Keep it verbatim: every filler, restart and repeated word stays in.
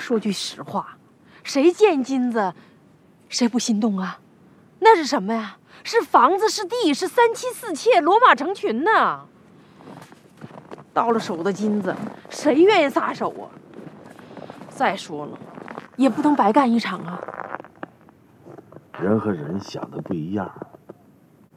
说句实话，谁见金子，谁不心动啊？那是什么呀？是房子，是地，是三妻四妾，骡马成群呐！到了手的金子，谁愿意撒手啊？再说了，也不能白干一场啊。 人和人想的不一样。